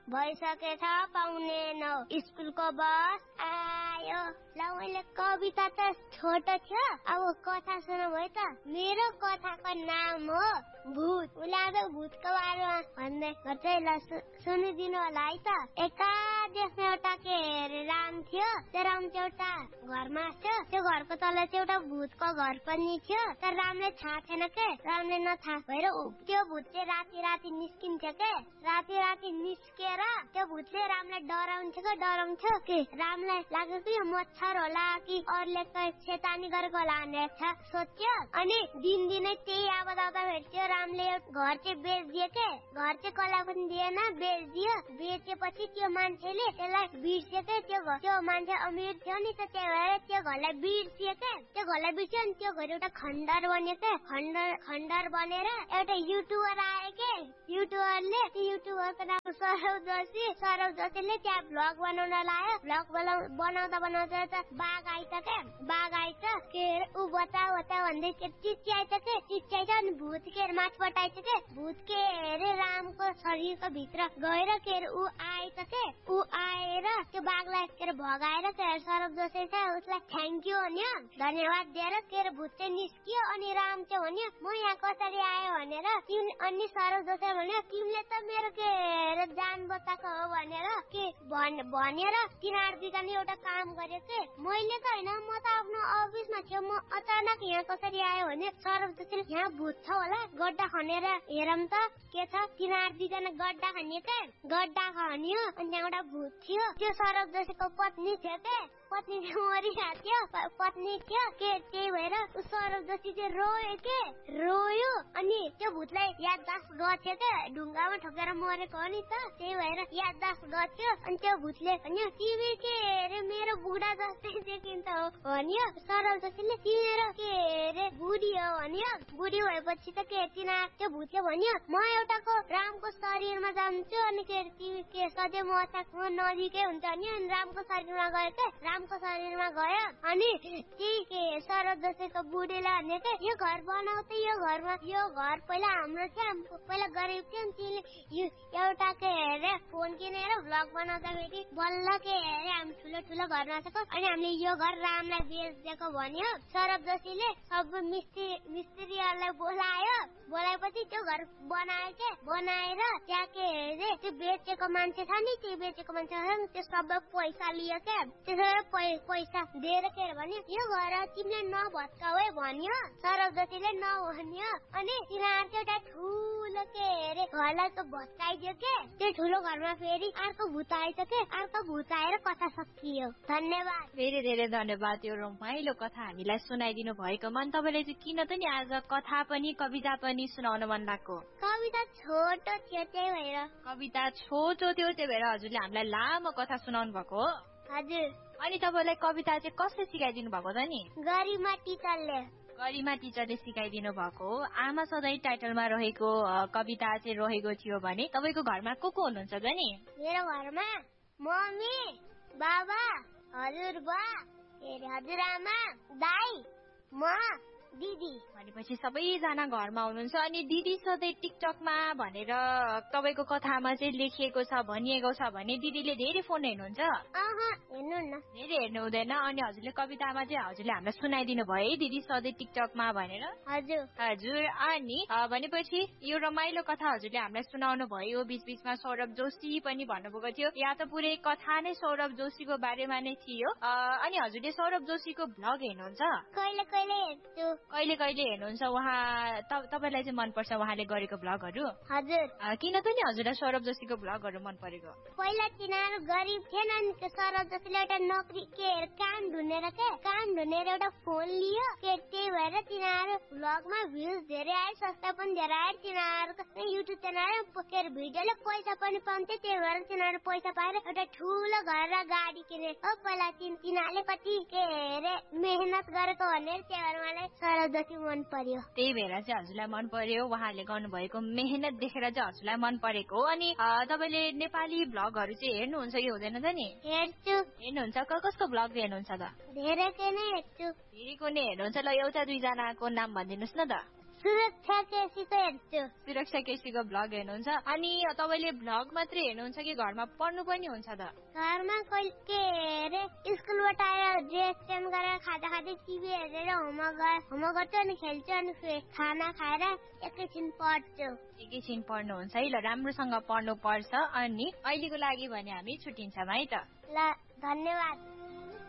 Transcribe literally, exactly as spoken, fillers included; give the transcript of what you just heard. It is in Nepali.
भइसकेछ पाउनेनौ स्कुलको बस आयो। ल मैले कविता त छोटो थियो, अब कथा सुनौ है त। मेरो कथाको नाम हो भूत। उसले आज भूतको बारेमा भन्दै गर्छ, ल सुनिदिनु होला है त। एका देशमा एउटा के अरे राम थियो। त्यो राम चाहिँ एउटा घरमा थियो। त्यो घरको तल चाहिँ एउटा भूतको घर पनि थियो। तर रामले थाहा थिएन के, रामले नथाहा भएर त्यो भूत चाहिँ राति राति निस्किन्थ्यो के। राति राति निस्केर त्यो भूतले रामलाई डराउँथ्यो के डराउँथ्यो कि रामलाई लाग्यो कि यो मच्छर होला कि अरूले शैतानी गरेको होला भनेर सोच्यो। अनि दिनदिनै त्यही आवाज आउँदा भेट्थ्यो। रामले घर चाहिँ बेचिदियो के, घर चाहिँ कसलाई पनि दिएन, बेचिदियो। बेचेपछि त्यो मान्छेले त्यसलाई बिर्स्यो के, त्यो त्यो मान्छे अमिर थियो नि त, त्यही भएर त्यो घरलाई बिर्स्यो के। त्यो घरलाई बिर्स्यो अनि त्यो घर एउटा खण्डर बन्यो के। खण्डर खण्डर बनेर एउटा युट्युबर आयो के। युट्युबरले त्यो युट्युबरको नाम सौरभ जोशी। सौरभ जोशीले त्यहाँ भ्लग बनाउन लायो। भ्लग बनाउँदा बनाउँदा त बाघ आइछ के। बाघ आइछ के ऊ बचा बचा भन्दै के चिच्याइछ के। चिच्याइछ अनि भूत के माथबाट आइछ के। भूत के अरे रामको शरीरको भित्र गएर के अरे ऊ आएछ के। ऊ आएर त्यो बाघलाई के अरे भगाएर के सौरभ जोशी छ उसलाई थ्याङ्क यू भन्यो, धन्यवाद दिएर के अरे भूत चाहिँ निस्कियो। अनि राम चाहिँ भन्यो म यहाँ कसरी आयो भनेर। अनि सौरभ जोशी भन्यो तिमीले त मेरो के अरे जान बचाएको हो भनेर के भनेर तिनीहरू दुईजना एउटा काम गर्यो के। मैले त होइन, म त आफ्नो अफिसमा थियो, म अचानक यहाँ कसरी आयो भने सौरभ जोशीले यहाँ भूत छ होला, गड्डा खनेर हेरौँ त के छ। तिनीहरू दुईजना गड्डा खनियो के। गड्डा खनियो अनि त्यहाँ एउटा भूत थियो। त्यो सौरभ जोशीको पत्नी थियो के। पत्नी चाहिँ मरिरहेको थियो, पत्नी थियो के। त्यही भएर सौरभ जोशी चाहिँ रोयो के, रोयो। अनि त्यो भूतलाई याददास्त गर्थ्यो के, ढुङ्गामा ठोकेर मरेको हो नि त, त्यही भएर याददास्त गर्थ्यो। अनि त्यो भूतले भन्यो तिमी के अरे मेरो बुढा जस्तै देखिन्छ हो भन्यो। सौरभ जोशीले तिम्रो के अरे बुढी हो भन्यो। बुढी भएपछि त के तिनीहरू त्यो भूतले भन्यो म एउटाको रामको शरीरमा जान्छु अनि के तिमी के सधैँ म अचाको नजिकै हुन्छ नि। अनि रामको शरीरमा गयो के, रामको शरीरमा गयो। अनि त्यही के सौरभ जोशीको बुढीले भन्यो के यो घर बनाऊ त, यो घरमा यो घर पहिला हाम्रो थियो, पहिला गरिब थियो। तिमीले एउटा के अरे फोन किनेर भ्लग बनाउँदाखेरि बल्ल के अरे हामी ठुलो ठुलो घर नसकेको अनि हामीले यो घर रामलाई बेचिदिएको भन्यो। सौरभ जोशीले सब मिस्त्री मिस्त्रीहरूलाई बोलायो। बोलाएपछि त्यो घर बनायो के। बनाएर त्यहाँ के अरे त्यो बेचेको मान्छे छ नि, त्यो बेचेको मान्छे त्यो सबै पैसा लियो के। त्यसो पैसा दिएर के भन्यो यो घर तिमीले नभत्काऊ है भन्यो। सौरभ जोशीले नभन्यो। अनि तिनीहरू चाहिँ एउटा ठुलो के अरे घरलाई त भत्काइदियो के। त्यो ठुलो घरमा फेरि अर्को भूत आएछ के। अर्को भूत आएर कथा सकियो। धन्यवाद। धेरै धेरै धन्यवाद यो रमाइलो कथा हामीलाई सुनाइदिनु भएकोमा। अनि तपाईँले चाहिँ किन त नि आज कथा पनि कविता पनि सुनाउन मन लाग्यो? कविता छोटो थियो त्यही भएर। कविता छोटो थियो त्यही भएर हजुरले हामीलाई लामो कथा सुनाउनु भएको हो? हजुर। अनि तपाईँलाई कविता चाहिँ कसले सिकाइदिनु भएको त नि? गरिमा टिचरले। गरिमा टिचरले सिकाइदिनु भएको हो। आमा सधैँ टाइटलमा रहेको कविता चाहिँ रहेको थियो भने तपाईँको घरमा को को हुनुहुन्छ त नि? मेरो घरमा मम्मी, बाबा, हजुरबा, हजुरआमा, दाइ, म, दिदी। भनेपछि सबैजना घरमा हुनुहुन्छ। अनि दिदी सधैँ टिकटकमा भनेर तपाईँको कथामा चाहिँ लेखिएको छ भनिएको छ भने दिदीले धेरै फोन हेर्नुहुन्छ? हेर्नुहुन्न, धेरै हेर्नु हुँदैन। अनि हजुरले कवितामा चाहिँ हजुरले हामीलाई सुनाइदिनु भयो है दिदी सधैँ टिकटकमा भनेर? हजुर हजुर। अनि भनेपछि यो रमाइलो कथा हजुरले हामीलाई सुनाउनु भयो। बिच बिचमा सौरभ जोशी पनि भन्नुभएको थियो, या त पुरै कथा नै सौरभ जोशीको बारेमा नै थियो। अनि हजुरले सौरभ जोशीको भ्लग हेर्नुहुन्छ? कहिले कहिले हेर्छु। कहिले कहिले हेर्नुहुन्छ? उहाँ तपाईँलाई चाहिँ मनपर्छ उहाँले गरेको भ्लगहरू? हजुर। किन त नि हजुरलाई सौरभ जोशीको भ्लगहरू मन परेको? पहिला तिनीहरू गरिब थिएनन्, सौरभ जोशीले एउटा नोकरी के काम ढुँडेर के काम ढुँडेर एउटा फोन लियो के। त्यही भएर तिनीहरू भ्लगमा भ्युज धेरै आयो, सस्ता पनि धेरै आयो। तिनीहरूको युट्युब च्यानल के अरे भिडियोले पैसा पनि पाउँथे। त्यही भएर तिनीहरू पैसा पाएर एउटा ठुलो घर र गाडी किने हो। पहिला तिनीहरूले कति के अरे मेहनत गरेको भनेर त्यही भएर मलाई सौरभ जोशी मन पर्यो। त्यही भएर चाहिँ हजुरलाई मन पर्यो, उहाँले गर्नुभएको मेहनत देखेर चाहिँ हजुरलाई मन परेको हो। अनि तपाईँले नेपाली भ्लगहरू चाहिँ हेर्नुहुन्छ कि हुँदैन त नि? हेर्छु। हेर्नुहुन्छ? कसको भ्लग हेर्नुहुन्छ त? धेरैको नै हेर्छु। धेरैको नै हेर्नुहुन्छ। ल एउटा दुईजनाको नाम भनिदिनुहोस् न त। सुरक्षा केसीको हेर्छु। सुरक्षा केसीको भ्लग हेर्नुहुन्छ। अनि तपाईँले भ्लग मात्रै हेर्नुहुन्छ कि घरमा पढ्नु पनि हुन्छ त? घरमा कहिले के हेरे स्कुलबाट आएर ड्रेस चेन्ज गरेर खाँदा खाँदै टिभी हेरेर होमवर्क होमवर्क गर्छु अनि खेल्छु अनि फेरि खाना खाएर एकैछिन पढ्छु। एकैछिन पढ्नुहुन्छ है। ल राम्रोसँग पढ्नु पर्छ। अनि अहिलेको लागि भने हामी छुट्टिन्छौँ है त। ल धन्यवाद।